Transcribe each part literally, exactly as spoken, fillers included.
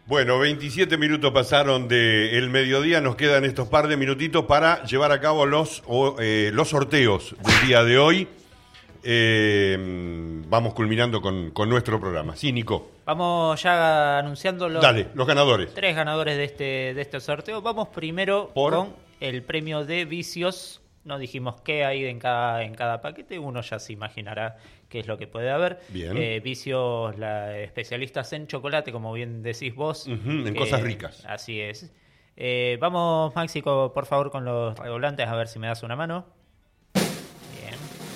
Bueno, veintisiete minutos pasaron del mediodía, nos quedan estos par de minutitos para llevar a cabo los, o, eh, los sorteos del día de hoy. Eh, vamos culminando con, con nuestro programa. Sí, Nico. Vamos ya anunciando los, Dale, los ganadores. Tres ganadores de este, de este sorteo. Vamos primero Por... con el premio de vicios. No dijimos qué hay en cada, en cada paquete. Uno ya se imaginará qué es lo que puede haber. Bien. Eh, vicios, la, especialistas en chocolate, como bien decís vos. Uh-huh, en que, cosas ricas. Así es. Eh, vamos, Maxi, por favor, con los redoblantes, a ver si me das una mano. Bien.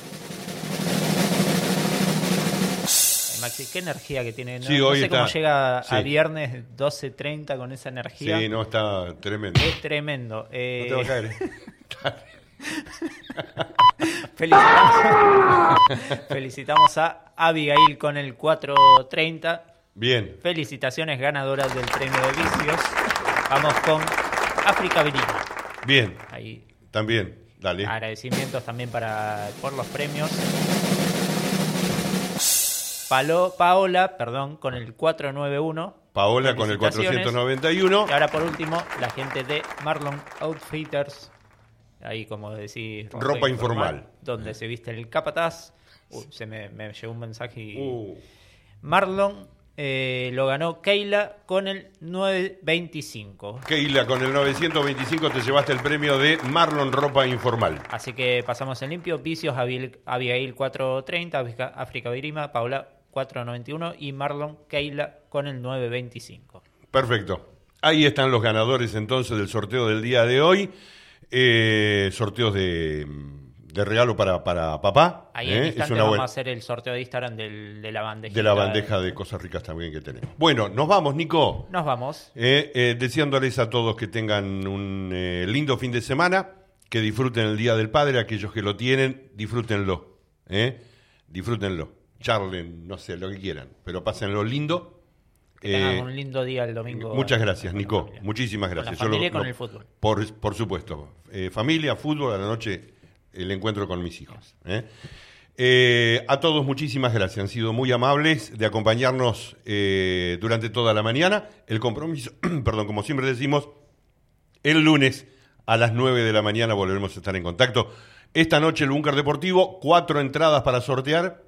Eh, Maxi, qué energía que tiene. No, sí, no hoy sé está... cómo llega sí. a viernes doce treinta con esa energía. Sí, no, está tremendo. Es tremendo. Eh... No te va a caer. Felicitamos, felicitamos a Abigail con el cuatro treinta. Bien. Felicitaciones ganadoras del premio de vicios. Vamos con África Virina. Bien. Ahí. También, dale. Agradecimientos también para por los premios. Palo, Paola, perdón, con el cuatrocientos noventa y uno. Paola con el cuatrocientos noventa y uno. Y ahora por último, la gente de Marlon Outfitters. Ahí, como decís, ropa, ropa informal, informal. Donde se viste el capataz. Uh, se me, me llegó un mensaje. Y... Uh. Marlon eh, lo ganó Keila con el novecientos veinticinco. Keila con el novecientos veinticinco te llevaste el premio de Marlon Ropa Informal. Así que pasamos en limpio. Vicios, Abigail cuatrocientos treinta, África Virima, Paula cuatrocientos noventa y uno y Marlon Keila con el novecientos veinticinco. Perfecto. Ahí están los ganadores entonces del sorteo del día de hoy. Eh, sorteos de, de regalo para, para papá. Ahí ¿eh? en instante es una vamos buena... a hacer el sorteo de Instagram del, de la bandeja. De la bandeja de cosas ricas también que tenemos. Bueno, nos vamos, Nico. Nos vamos. Eh, eh, deseándoles a todos que tengan un eh, lindo fin de semana, que disfruten el Día del Padre, aquellos que lo tienen, disfrútenlo. ¿eh? Disfrútenlo. Charlen, no sé, lo que quieran, pero pásenlo lindo. Que tengan eh, un lindo día el domingo. Muchas gracias, Nico. Muchísimas gracias. Con la familia Yo lo, y con lo, el fútbol. Por, por supuesto. Eh, familia, fútbol, a la noche el encuentro con mis hijos. ¿eh? Eh, a todos muchísimas gracias. Han sido muy amables de acompañarnos eh, durante toda la mañana. El compromiso, perdón, como siempre decimos, el lunes a las nueve de la mañana volveremos a estar en contacto. Esta noche el Búnker Deportivo, cuatro entradas para sortear.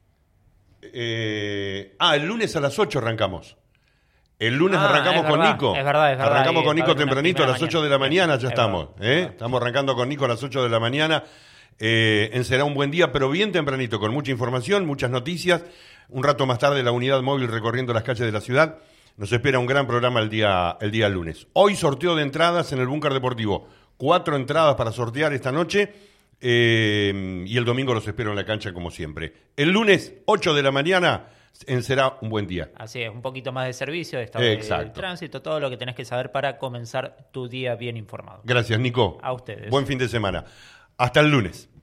Eh, ah, el lunes a las ocho arrancamos. El lunes ah, arrancamos con verdad, Nico. Es verdad, es verdad. Arrancamos ahí, con Nico tempranito a las ocho de la mañana, ya es estamos. Verdad, ¿eh? Estamos arrancando con Nico a las ocho de la mañana. Eh, en Será un buen día, pero bien tempranito, con mucha información, muchas noticias. Un rato más tarde la unidad móvil recorriendo las calles de la ciudad. Nos espera un gran programa el día, el día lunes. Hoy sorteo de entradas en el Búnker Deportivo. Cuatro entradas para sortear esta noche. Eh, y el domingo los espero en la cancha como siempre. El lunes, ocho de la mañana, en Será un buen día. Así es, un poquito más de servicio, de estado de tránsito, todo lo que tenés que saber para comenzar tu día bien informado. Gracias, Nico. A ustedes. Buen fin de semana. Hasta el lunes.